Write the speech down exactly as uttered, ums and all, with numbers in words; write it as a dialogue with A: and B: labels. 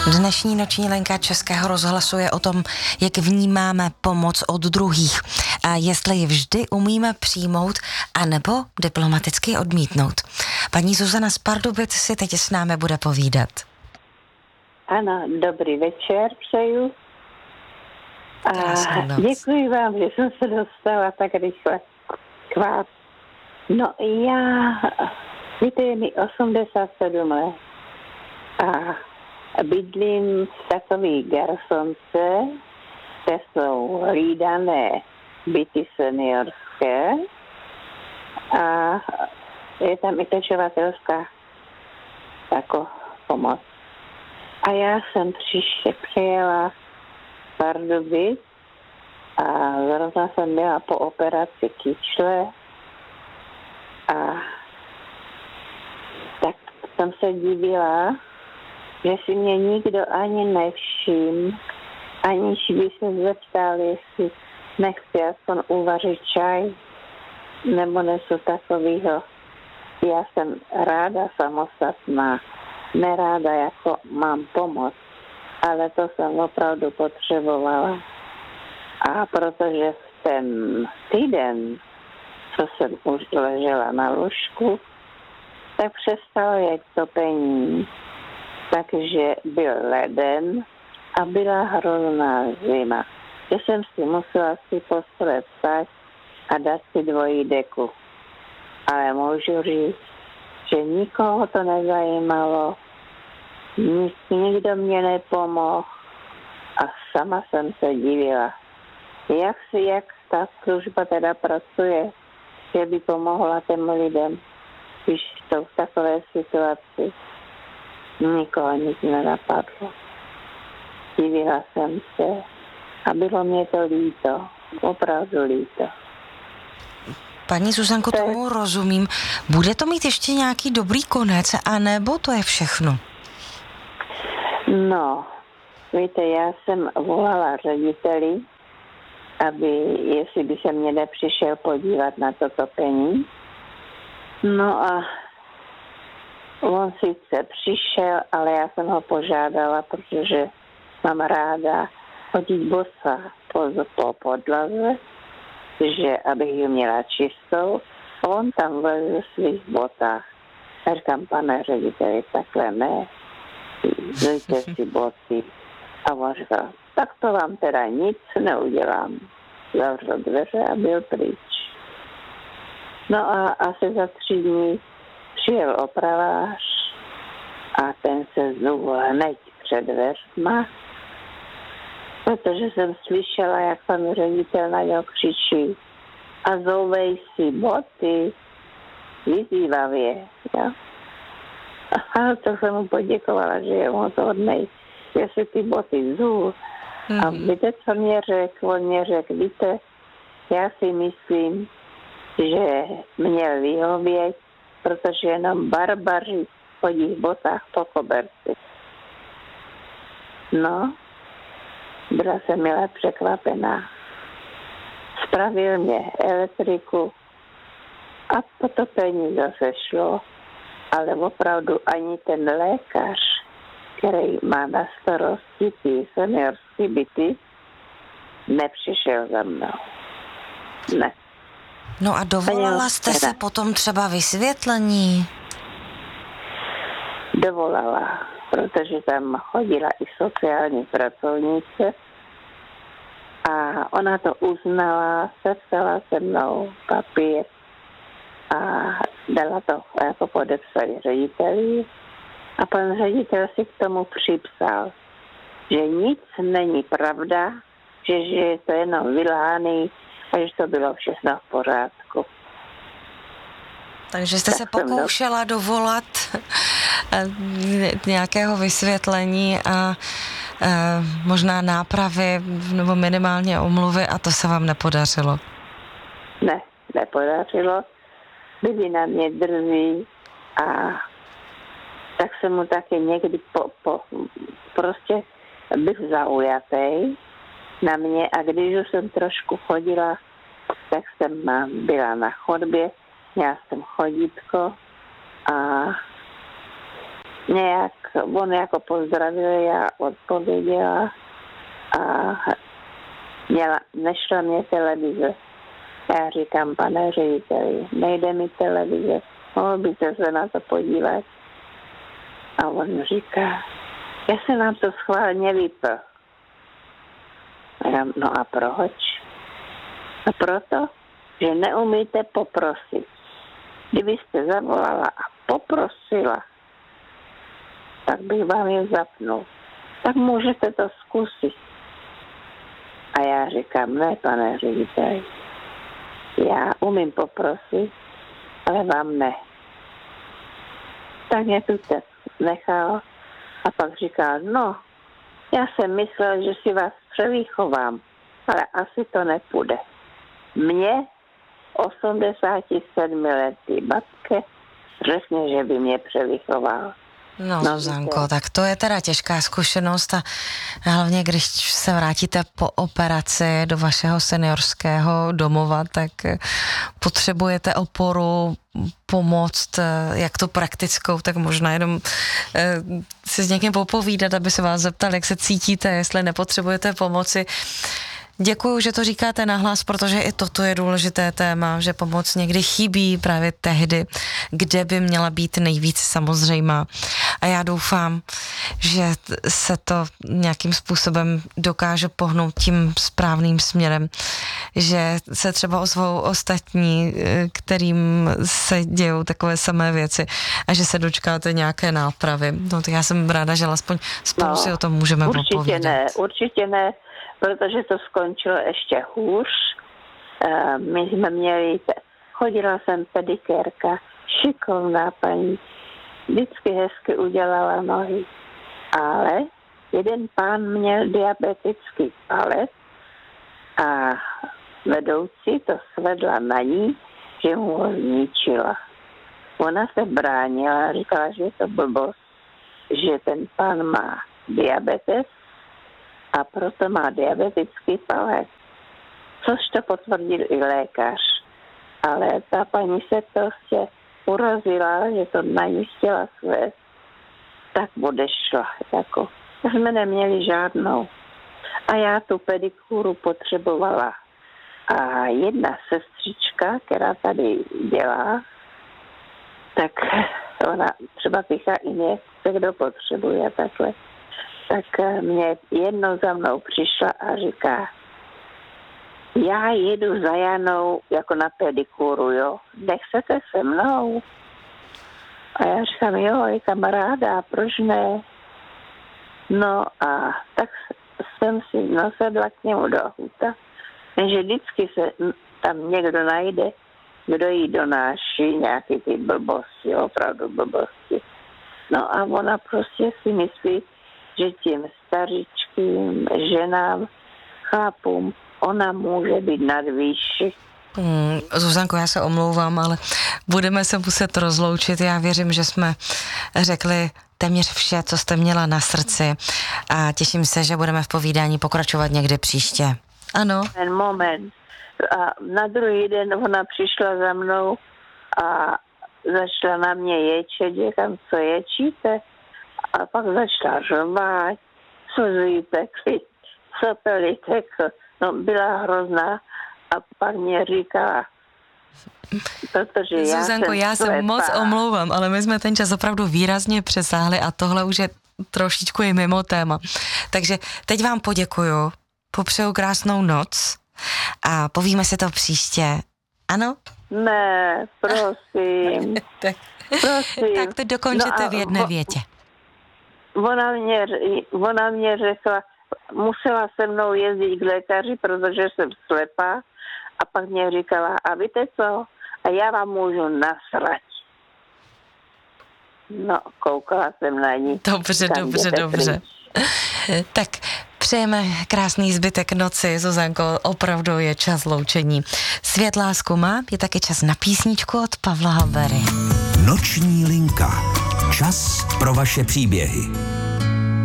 A: Dnešní noční linka Českého rozhlasu je o tom, jak vnímáme pomoc od druhých a jestli ji vždy umíme přijmout anebo diplomaticky odmítnout. Paní Zuzana z Pardubic si teď s námi bude povídat.
B: Ano, dobrý večer přeju. A děkuji vám, že jsem se dostala tak rychle k vám. No já, víte, je mi osmdesát sedm let a bydlím v takový garsonce, kde jsou hlídané byty seniorské a je tam i pečovatelská jako pomoc. A já jsem příště přijela z Pardubic a zrovna jsem byla po operaci kyčle a tak jsem se divila, že si mě nikdo ani nevšiml, aniž by se zeptal, jestli nechci aspoň uvařit čaj nebo něco takového. Já jsem ráda samostatná, neráda jako mám pomoc, ale to jsem opravdu potřebovala. A protože v ten týden, co jsem už ležela na lůžku, tak přestalo jet topení. Takže byl leden a byla hrozná zima. Že jsem si musela si postele vstát a dát si dvojí deku. Ale můžu říct, že nikoho to nezajímalo, nik, nikdo mě nepomohl a sama jsem se divila. Jak si, jak ta služba teda pracuje, že by pomohla těm lidem, když jsou v takové situaci. Nikoho nic nenapadlo. Divila jsem se a bylo mě to líto, opravdu líto.
A: Paní Zuzanko, tomu rozumím. Bude to mít ještě nějaký dobrý konec, anebo to je všechno?
B: No, víte, já jsem volala řediteli, aby, jestli by se mě nepřišel podívat na to topení. No a on sice přišel, ale já jsem ho požádala, protože mám ráda chodit bosa po, po podlaze, že abych ji měla čistou. On tam byl v svých botách. Já říkám, pane řediteli, takhle ne, dejte si boty. A on říkal, tak to vám teda nic neudělám. Zavřel dveře a byl pryč. No a asi za tři dny přijel opravář a ten se zul hned před dveřma, protože jsem slyšela, jak pan ředitel na něho křičí a zouvej si boty vyzývavě. Jo? A to jsem mu poděkovala, že je mu to odnej, že si ty boty zul. Mm-hmm. A víte, co mě řekl? On mě řekl, víte, já si myslím, že měl vyhovět, protože jenom barbaři chodí v botách po koberci. No, byla jsem milé překvapená. Spravil mě elektriku a potopení zase šlo, ale opravdu ani ten lékař, který má na starosti ty seniorské byty, nepřišel za mnou. Ne.
A: No a dovolala jste se potom třeba vysvětlení?
B: Dovolala, protože tam chodila i sociální pracovnice a ona to uznala, sepsala se mnou papír a dala to jako podepsat řediteli a pan ředitel si k tomu připsal, že nic není pravda, že, že je to jenom vyláný a že to bylo všechno v pořádku.
A: Takže jste tak se pokoušela do... dovolat nějakého vysvětlení a e, možná nápravy nebo minimálně omluvy a to se vám nepodařilo?
B: Ne, nepodařilo. Byli na mě drzí a tak jsem mu taky někdy po, po, prostě byl zaujatý na mě a když už jsem trošku chodila, tak jsem byla na chodbě, měla jsem chodítko a nějak, on jako pozdravil, já odpověděla a měla, nešla mě televize. Já říkám, pane řediteli, nejde mi televize, mohl byste se na to podívat? A on říká, já jsem vám to schválně vypl. A já, no a proč? A proto, že neumíte poprosit. Kdybyste zavolala a poprosila, tak bych vám je zapnul. Tak můžete to zkusit. A já říkám, ne, pane řediteli, já umím poprosit, ale vám ne. Tak mě tu nechal a pak říkal, no, já jsem myslel, že si vás převýchovám, ale asi to nepůjde. Mně, osmdesáti sedmi letý babke, řekne, že by mě převýchoval.
A: No, no Zuzanko, tak to je teda těžká zkušenost a hlavně, když se vrátíte po operaci do vašeho seniorského domova, tak potřebujete oporu, pomoct, jak to praktickou, tak možná jenom si s někým popovídat, aby se vás zeptal, jak se cítíte, jestli nepotřebujete pomoci. Děkuju, že to říkáte nahlas, protože i toto je důležité téma, že pomoc někdy chybí právě tehdy, kde by měla být nejvíc samozřejmá. A já doufám, že se to nějakým způsobem dokáže pohnout tím správným směrem, že se třeba ozvou ostatní, kterým se dějou takové samé věci a že se dočkáte nějaké nápravy. No tak já jsem ráda, že alespoň spolu no, si o tom můžeme
B: určitě
A: popovídat.
B: Ne, určitě ne, protože to skončilo ještě hůř. My jsme měli, chodila jsem pedikérka, šikovná paní, vždycky hezky udělala nohy, ale jeden pán měl diabetický palec a vedoucí to svedla na ní, že mu ho zničila. Ona se bránila, říkala, že je to blbost, že ten pán má diabetes a proto má diabetický palec. Což to potvrdil i lékař. Ale ta paní se prostě urazila, že to na ní chtěla svést, tak odešla. Jako. Jsme neměli žádnou. A já tu pedikúru potřebovala. A jedna sestřička, která tady dělá, tak ona třeba píchá i mě, kdo potřebuje takhle. Tak mě jednou za mnou přišla a říká, já jedu za Janou jako na pedikúru, jo, nechcete se mnou? A já říkám, jo, je kamaráda, proč ne? No a tak jsem si nasedla k němu do auta, jenže vždycky se tam někdo najde, kdo jí donáší nějaký ty blbosti, opravdu blbosti. No a ona prostě si myslí, že těm staričkým ženám, chlapům, ona může být nad výši.
A: Hmm, Zuzanko, já se omlouvám, ale budeme se muset rozloučit. Já věřím, že jsme řekli téměř vše, co jste měla na srdci a těším se, že budeme v povídání pokračovat někdy příště. Ano.
B: Ten moment. A na druhý den ona přišla za mnou a začala na mě ječet, říkám, co ječíte? A pak začala řvát, slzy tekly, sopely tekly. No, byla hrozná a pak mě říkala, protože já
A: Zuzanko,
B: jsem
A: já se
B: slepá.
A: moc omlouvám, ale my jsme ten čas opravdu výrazně přesáhli a tohle už je trošičku i mimo téma. Takže teď vám poděkuju, popřeju krásnou noc a povíme si to příště. Ano?
B: Ne, prosím.
A: tak,
B: prosím.
A: tak to dokončete
B: No
A: v jedné větě.
B: Ona mě, ona mě řekla, musela se mnou jezdit k lékaři, protože jsem slepá. A pak mě říkala, a víte co? A já vám můžu nasrať. No, koukala jsem na ní.
A: Dobře,
B: Tam
A: dobře, dobře. Tak přejeme krásný zbytek noci, Zuzanko, opravdu je čas loučení. Svět lásku má, je taky čas na písničku od Pavla Habery.
C: Noční linka. Čas pro vaše příběhy.